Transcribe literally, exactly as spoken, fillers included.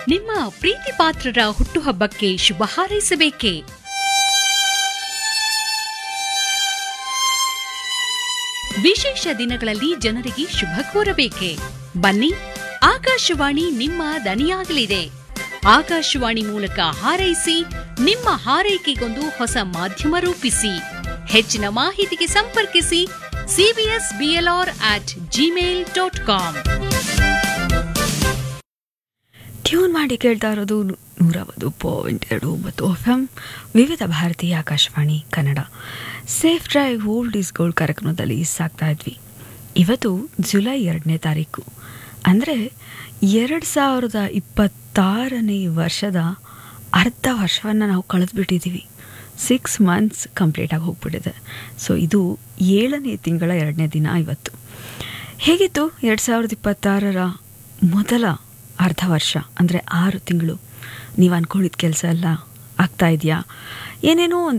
ನಿಮ್ಮ ಪ್ರೀತಿ ಪಾತ್ರರ ಹುಟ್ಟುಹಬ್ಬಕ್ಕೆ ಶುಭ ಹಾರೈಸಬೇಕೇ? ವಿಶೇಷ ದಿನಗಳಲ್ಲಿ ಜನರಿಗೆ ಶುಭ ಕೋರಬೇಕೆ? ಬನ್ನಿ, ಆಕಾಶವಾಣಿ ನಿಮ್ಮ ದನಿಯಾಗಲಿದೆ. ಆಕಾಶವಾಣಿ ಮೂಲಕ ಹಾರೈಸಿ, ನಿಮ್ಮ ಹಾರೈಕೆಗೊಂದು ಹೊಸ ಮಾಧ್ಯಮ ರೂಪಿಸಿ. ಹೆಚ್ಚಿನ ಮಾಹಿತಿಗೆ ಸಂಪರ್ಕಿಸಿ CBS BLR at Gmail dot com. Tune ಮಾಡಿ ಕೇಳ್ತಾ ಇರೋದು ನೂರ ಒಂದು ಪಾಯಿಂಟ್ ಎರಡು ಒಂಬತ್ತು ಎಫ್ ಎಂ ವಿವಿಧ ಭಾರತೀಯ Akashvani Kannada. Safe drive old is gold ಕಾರ್ಯಕ್ರಮದಲ್ಲಿ ಸಾಕ್ತಾ ಇದ್ವಿ. ಇವತ್ತು ಜುಲೈ ಎರಡನೇ ತಾರೀಕು ಅಂದರೆ ಎರಡು ಸಾವಿರದ ಇಪ್ಪತ್ತಾರನೇ ವರ್ಷದ ಅರ್ಧ ವರ್ಷವನ್ನು ನಾವು ಕಳೆದುಬಿಟ್ಟಿದ್ದೀವಿ. ಸಿಕ್ಸ್ ಮಂತ್ಸ್ ಕಂಪ್ಲೀಟಾಗಿ ಹೋಗ್ಬಿಟ್ಟಿದೆ. ಸೊ ಇದು ಏಳನೇ ತಿಂಗಳ ಎರಡನೇ ದಿನ ಇವತ್ತು. ಹೇಗಿತ್ತು ಎರಡು ಸಾವಿರದ ಇಪ್ಪತ್ತಾರರ ಮೊದಲ ಅರ್ಧ ವರ್ಷ ಅಂದರೆ ಆರು ತಿಂಗಳು? ನೀವು ಅಂದ್ಕೊಂಡಿದ್ದ ಕೆಲಸ ಎಲ್ಲ ಆಗ್ತಾ ಇದೆಯಾ? ಏನೇನೋ